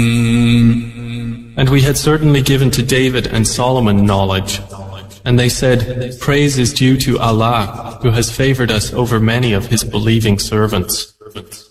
And we had certainly given to David and Solomon knowledge. And they said, praise is due to Allah, who has favored us over many of His believing servants.